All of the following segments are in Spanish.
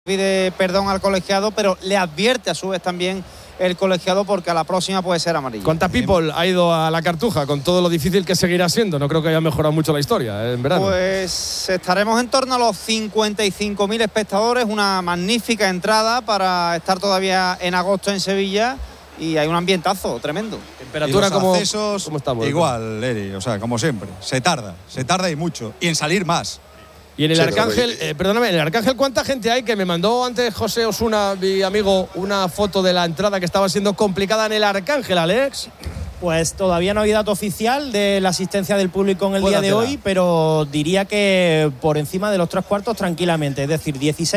pide perdón al colegiado, pero le advierte a su vez también el colegiado porque a la próxima puede ser amarilla. ¿Cuánta people ha ido a la Cartuja con todo lo difícil que seguirá siendo? No creo que haya mejorado mucho la historia en verano. Pues estaremos en torno a los 55.000 espectadores, una magnífica entrada para estar todavía en agosto en Sevilla y hay un ambientazo tremendo. Temperatura como estamos, igual, Eri, o sea, como siempre. Se tarda y mucho. Y en salir más. Y en el Arcángel, perdóname, en el Arcángel, ¿cuánta gente hay? Que me mandó antes José Osuna, mi amigo, una foto de la entrada que estaba siendo complicada en el Arcángel, Alex. Pues todavía no hay dato oficial de la asistencia del público en el día de hoy, pero diría que por encima de los 3/4 tranquilamente. Es decir,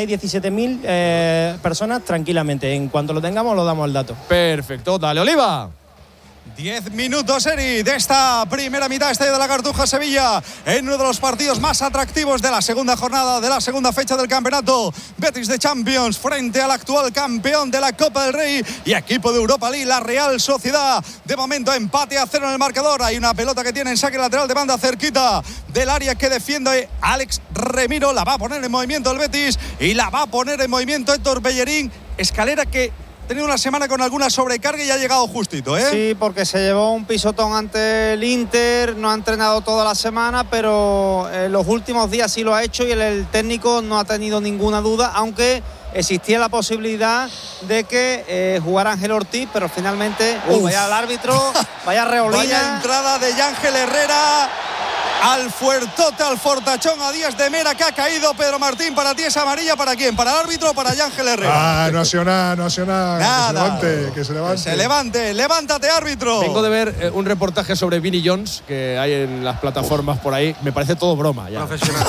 16-17.000 personas tranquilamente. En cuanto lo tengamos, lo damos el dato. Perfecto, dale, Oliva. 10 minutos, Eri, de esta primera mitad, Estadio de la Cartuja, Sevilla, en uno de los partidos más atractivos de la segunda jornada, de la segunda fecha del campeonato. Betis de Champions frente al actual campeón de la Copa del Rey y equipo de Europa League, la Real Sociedad. De momento, empate a 0 en el marcador. Hay una pelota que tiene en saque lateral de banda cerquita del área que defiende Alex Remiro. La va a poner en movimiento el Betis y la va a poner en movimiento Héctor Bellerín. Escalera que ha tenido una semana con alguna sobrecarga y ha llegado justito, ¿eh? Sí, porque se llevó un pisotón ante el Inter, no ha entrenado toda la semana, pero en los últimos días sí lo ha hecho y el técnico no ha tenido ninguna duda, aunque existía la posibilidad de que jugara Ángel Ortiz, pero finalmente vaya al árbitro, vaya reolina. Vaya entrada de Ángel Herrera al fuertote, al fortachón a Díaz de Mera, que ha caído. Pedro Martín, para ti es amarilla. ¿Para quién? ¿Para el árbitro o para Ángel Herrera? No ha sido nada. Nada. Que se levante. Levántate, árbitro. Vengo de ver un reportaje sobre Vinnie Jones que hay en las plataformas por ahí. Me parece todo broma ya.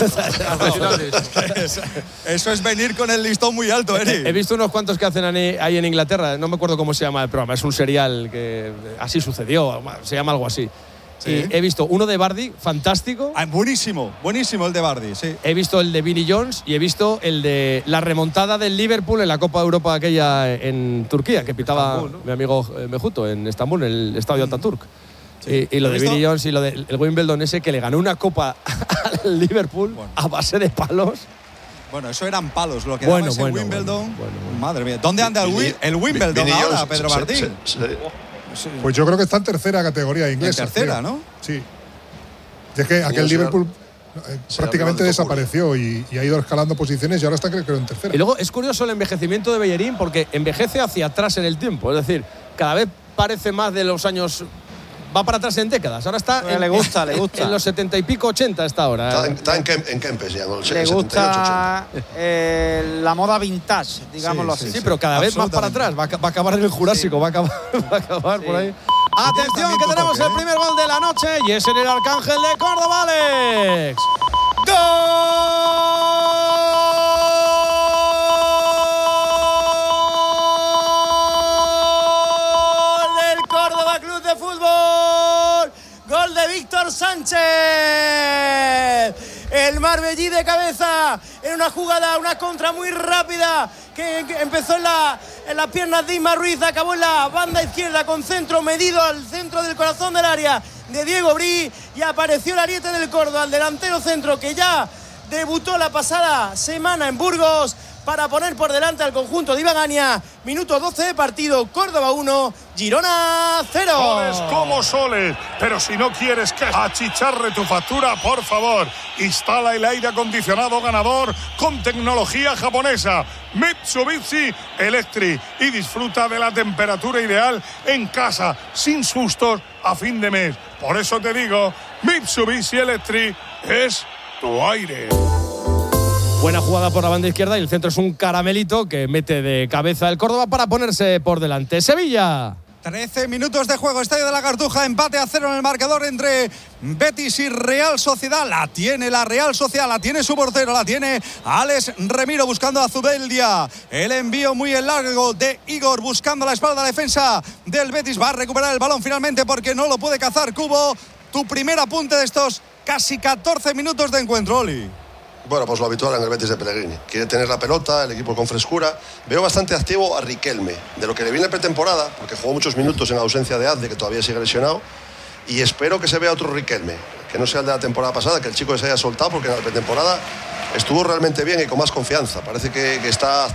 Profesionales. Eso es venir con el listón muy alto, Eri. He visto unos cuantos que hacen ahí en Inglaterra. No me acuerdo cómo se llama el programa. Es un serial que así sucedió. Se llama algo así. Sí. Y he visto uno de Vardy, fantástico. Buenísimo el de Vardy, sí. He visto el de Vinnie Jones y he visto el de la remontada del Liverpool en la Copa de Europa aquella en Turquía, que pitaba Estambul, ¿no? Mi amigo Mejuto en Estambul, en el estadio Ataturk. Sí. Y lo de Vinnie Jones y lo del Wimbledon ese, que le ganó una copa al Liverpool a base de palos. Bueno, eso eran palos, lo que daba ese Wimbledon. Bueno. Madre mía, ¿dónde anda el Wimbledon ahora, Pedro Martín? Pues yo creo que está en tercera categoría inglesa. En tercera, ¿no? Sí. Es que aquel Liverpool prácticamente desapareció y ha ido escalando posiciones y ahora está, creo, en tercera. Y luego es curioso el envejecimiento de Bellerín porque envejece hacia atrás en el tiempo. Es decir, cada vez parece más de los años. Va para atrás en décadas. Ahora está le gusta. En los 70 y pico, 80 está ahora. Está en Kempes ya, ¿no? Le gusta la moda vintage, digámoslo así. Sí, pero cada vez más para atrás. Va a acabar en el Jurásico, va a acabar por ahí. Atención, que tenemos el primer gol de la noche y es en el Arcángel de Córdoba, Alex. ¡Gol! Víctor Sánchez, el marbellí de cabeza en una jugada, una contra muy rápida que empezó en las piernas de Isma Ruiz, acabó en la banda izquierda con centro medido al centro del corazón del área de Diego Brí y apareció el ariete del Córdoba, el delantero centro que ya debutó la pasada semana en Burgos para poner por delante al conjunto de Ibagaña. Minuto 12 de partido, Córdoba 1, Girona 0. Soles como soles, pero si no quieres que achicharre tu factura, por favor, instala el aire acondicionado ganador con tecnología japonesa Mitsubishi Electric y disfruta de la temperatura ideal en casa, sin sustos a fin de mes. Por eso te digo, Mitsubishi Electric es tu aire. Buena jugada por la banda izquierda y el centro es un caramelito que mete de cabeza el Córdoba para ponerse por delante. Sevilla. 13 minutos de juego, Estadio de la Cartuja, empate a 0 en el marcador entre Betis y Real Sociedad. La tiene la Real Sociedad, la tiene su portero, la tiene Alex Remiro buscando a Zubeldia. El envío muy largo de Igor buscando la espalda de defensa del Betis. Va a recuperar el balón finalmente porque no lo puede cazar Cubo. Tu primer apunte de estos casi 14 minutos de encuentro, Oli. Bueno, pues lo habitual en el Betis de Pellegrini. Quiere tener la pelota, el equipo con frescura. Veo bastante activo a Riquelme, de lo que le viene pretemporada, porque jugó muchos minutos en ausencia de Adde, que todavía sigue lesionado. Y espero que se vea otro Riquelme, que no sea el de la temporada pasada, que el chico se haya soltado, porque en la pretemporada estuvo realmente bien y con más confianza. Parece que está